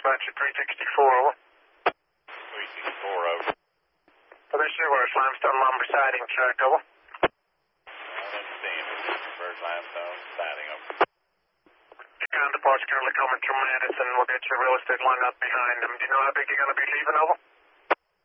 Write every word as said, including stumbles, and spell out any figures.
about you, three sixty-four, over. three sixty-four, over. For this Sugar's limestone lumber siding truck, over. I understand. This is first limestone siding, over. Your counterpart's currently coming through Madison. We'll get your real estate line up behind them. Do you know how big you're going to be leaving, over?